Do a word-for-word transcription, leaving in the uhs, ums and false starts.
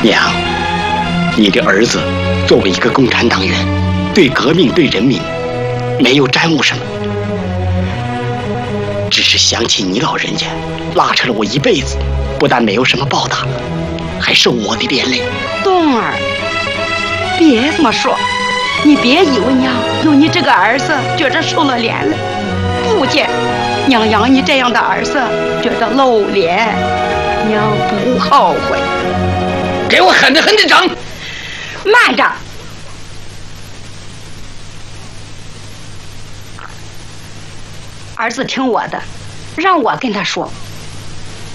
娘，你的儿子作为一个共产党员，对革命对人民没有沾污什么，只是想起你老人家拉扯了我一辈子，不但没有什么报答，还受我的连累。 冬儿，别这么说，你别以为娘有你这个儿子觉着受了连累，不见娘养你这样的儿子觉得露脸，娘不后悔。 给我狠的狠的整！ 慢着，儿子听我的，让我跟他说。